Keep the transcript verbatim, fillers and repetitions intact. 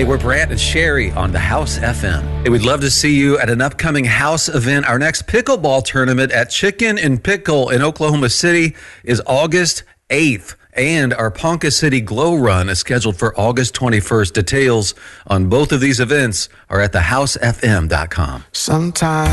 Hey, we're Brant and Sherry on the House F M. Hey, we'd love to see you at an upcoming House event. Our next pickleball tournament at Chicken and Pickle in Oklahoma City is August eighth. And our Ponca City Glow Run is scheduled for August twenty-first. Details on both of these events are at the house f m dot com. Sometimes